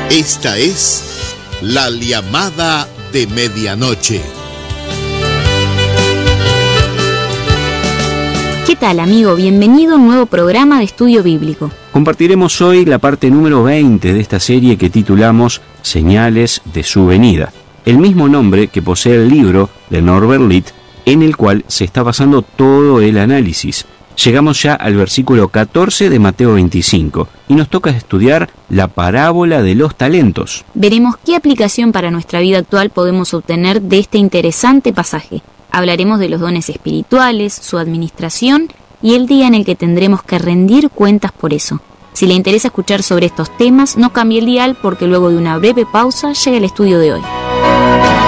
Esta es la llamada de medianoche. ¿Qué tal, amigo? Bienvenido a un nuevo programa de estudio bíblico. Compartiremos hoy la parte número 20 de esta serie que titulamos Señales de su venida, el mismo nombre que posee el libro de Norbert Litt, en el cual se está basando todo el análisis. Llegamos ya al versículo 14 de Mateo 25 y nos toca estudiar la parábola de los talentos. Veremos qué aplicación para nuestra vida actual podemos obtener de este interesante pasaje. Hablaremos de los dones espirituales, su administración y el día en el que tendremos que rendir cuentas por eso. Si le interesa escuchar sobre estos temas, no cambie el dial porque luego de una breve pausa llega el estudio de hoy.